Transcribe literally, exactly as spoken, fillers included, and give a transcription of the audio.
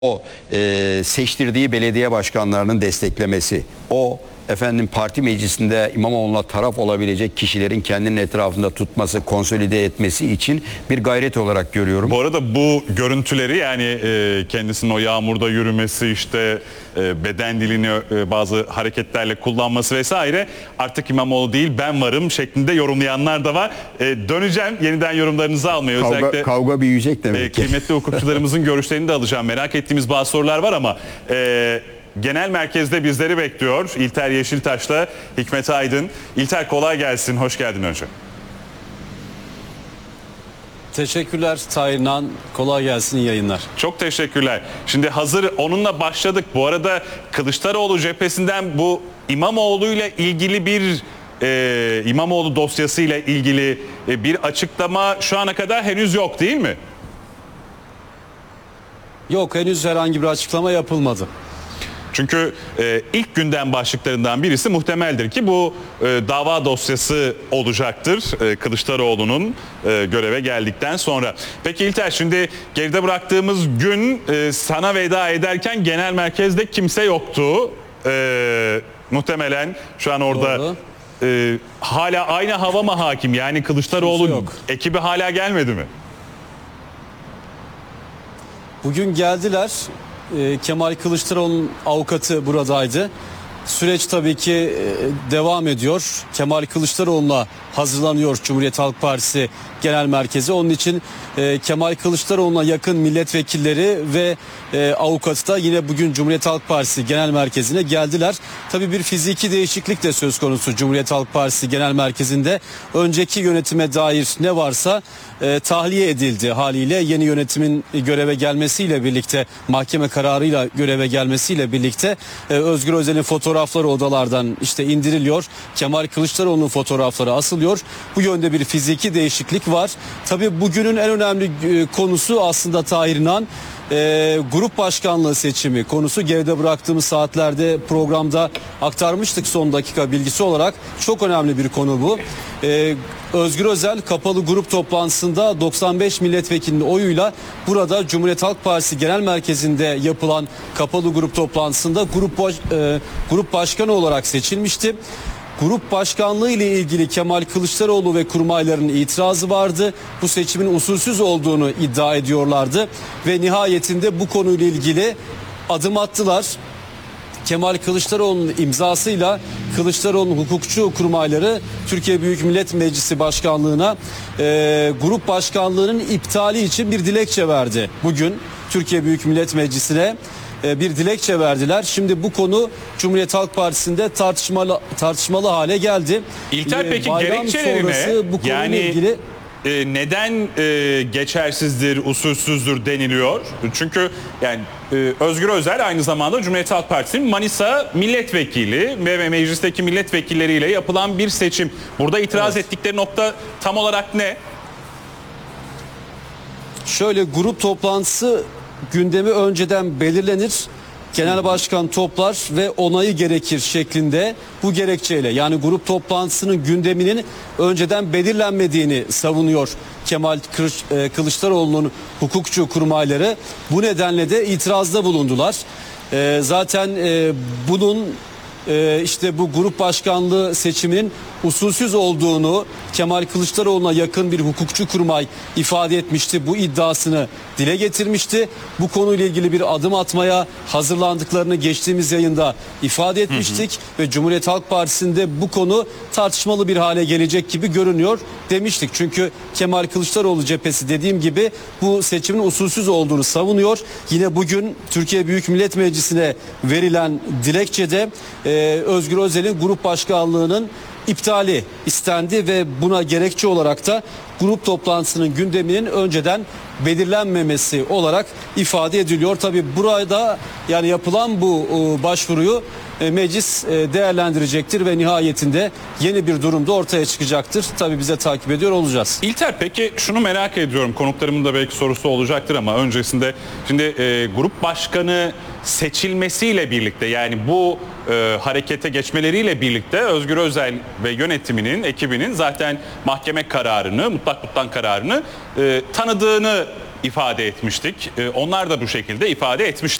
o e, seçtirdiği belediye başkanlarının desteklemesi, o efendim parti meclisinde İmamoğlu'na taraf olabilecek kişilerin kendinin etrafında tutması, konsolide etmesi için bir gayret olarak görüyorum. Bu arada bu görüntüleri, yani e, kendisinin o yağmurda yürümesi, işte e, beden dilini e, bazı hareketlerle kullanması vesaire, artık İmamoğlu değil ben varım şeklinde yorumlayanlar da var. E, döneceğim yeniden yorumlarınızı almaya. Kavga, Özellikle kavga büyüyecek demek e, ki. kıymetli hukukçularımızın görüşlerini de alacağım. Merak ettiğimiz bazı sorular var ama e, genel merkezde bizleri bekliyor İlter Yeşiltaş'la Hikmet Aydın. İlter, kolay gelsin, hoş geldin önce. Teşekkürler Tahir Nan. Kolay gelsin, iyi yayınlar. Çok teşekkürler. Şimdi hazır onunla başladık. Bu arada Kılıçdaroğlu cephesinden bu İmamoğlu ile ilgili bir e, İmamoğlu dosyası ile ilgili e, bir açıklama şu ana kadar henüz yok, değil mi? Yok, henüz herhangi bir açıklama yapılmadı. Çünkü e, ilk gündem başlıklarından birisi muhtemeldir ki bu e, dava dosyası olacaktır e, Kılıçdaroğlu'nun e, göreve geldikten sonra. Peki İlter, şimdi geride bıraktığımız gün e, sana veda ederken genel merkezde kimse yoktu. E, muhtemelen şu an orada e, hala aynı hava mı hakim? Yani Kılıçdaroğlu ekibi hala gelmedi mi? Bugün geldiler. Kemal Kılıçdaroğlu'nun avukatı buradaydı. Süreç tabii ki devam ediyor. Kemal Kılıçdaroğlu'na hazırlanıyor Cumhuriyet Halk Partisi Genel Merkezi. Onun için Kemal Kılıçdaroğlu'na yakın milletvekilleri ve avukatı da yine bugün Cumhuriyet Halk Partisi Genel Merkezi'ne geldiler. Tabii bir fiziki değişiklik de söz konusu Cumhuriyet Halk Partisi Genel Merkezi'nde. Önceki yönetime dair ne varsa e, tahliye edildi haliyle. Yeni yönetimin göreve gelmesiyle birlikte, mahkeme kararıyla göreve gelmesiyle birlikte e, Özgür Özel'in fotoğrafları odalardan işte indiriliyor. Kemal Kılıçdaroğlu'nun fotoğrafları asılıyor. Bu yönde bir fiziki değişiklik var. Tabii bugünün en önemli e, konusu aslında Tahir Nan, E, grup başkanlığı seçimi konusu. Geride bıraktığımız saatlerde programda aktarmıştık son dakika bilgisi olarak. Çok önemli bir konu bu. E, Özgür Özel kapalı grup toplantısında doksan beş milletvekilinin oyuyla burada Cumhuriyet Halk Partisi Genel Merkezi'nde yapılan kapalı grup toplantısında grup baş, e, grup başkanı olarak seçilmişti. Grup başkanlığı ile ilgili Kemal Kılıçdaroğlu ve kurmaylarının itirazı vardı. Bu seçimin usulsüz olduğunu iddia ediyorlardı ve nihayetinde bu konuyla ilgili adım attılar. Kemal Kılıçdaroğlu'nun imzasıyla Kılıçdaroğlu'nun hukukçu kurmayları Türkiye Büyük Millet Meclisi Başkanlığı'na e, grup başkanlığının iptali için bir dilekçe verdi. Bugün Türkiye Büyük Millet Meclisi'ne bir dilekçe verdiler. Şimdi bu konu Cumhuriyet Halk Partisi'nde tartışmalı tartışmalı hale geldi. İlter, peki Bayram gerekçeleri ne? Bu konuyla yani ilgili e, neden e, geçersizdir, usulsüzdür deniliyor? Çünkü yani e, Özgür Özel aynı zamanda Cumhuriyet Halk Partisi'nin Manisa milletvekili ve meclisteki milletvekilleriyle yapılan bir seçim. Burada itiraz evet. ettikleri nokta tam olarak ne? Şöyle, grup toplantısı gündemi önceden belirlenir. Genel başkan toplar ve onayı gerekir şeklinde bu gerekçeyle, yani grup toplantısının gündeminin önceden belirlenmediğini savunuyor Kemal Kılıçdaroğlu'nun hukukçu kurmayları. Bu nedenle de itirazda bulundular. Zaten bunun işte bu grup başkanlığı seçiminin usulsüz olduğunu Kemal Kılıçdaroğlu'na yakın bir hukukçu kurmay ifade etmişti. Bu iddiasını dile getirmişti. Bu konuyla ilgili bir adım atmaya hazırlandıklarını geçtiğimiz yayında ifade etmiştik. Hı hı. Ve Cumhuriyet Halk Partisi'nde bu konu tartışmalı bir hale gelecek gibi görünüyor demiştik. Çünkü Kemal Kılıçdaroğlu cephesi dediğim gibi bu seçimin usulsüz olduğunu savunuyor. Yine bugün Türkiye Büyük Millet Meclisi'ne verilen dilekçede e, Özgür Özel'in grup başkanlığının iptali istendi ve buna gerekçe olarak da grup toplantısının gündeminin önceden belirlenmemesi olarak ifade ediliyor. Tabii burada yani yapılan bu başvuruyu meclis değerlendirecektir ve nihayetinde yeni bir durumda ortaya çıkacaktır. Tabii bize takip ediyor olacağız. İlter, peki şunu merak ediyorum. Konuklarımın da belki sorusu olacaktır ama öncesinde şimdi e, grup başkanı seçilmesiyle birlikte, yani bu e, harekete geçmeleriyle birlikte Özgür Özel ve yönetiminin, ekibinin zaten mahkeme kararını, mutlak mutlak kararını e, tanıdığını ifade etmiştik. E, onlar da bu şekilde ifade etmişler.